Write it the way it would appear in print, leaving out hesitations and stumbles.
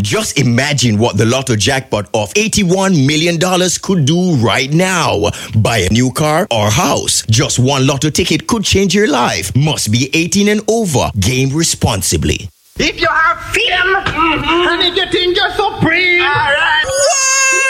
Just imagine what the Lotto jackpot of $81 million could do right now. Buy a new car or house. Just one Lotto ticket could change your life. Must be 18 and over. Game responsibly. If you have freedom and if you think you're supreme, all right.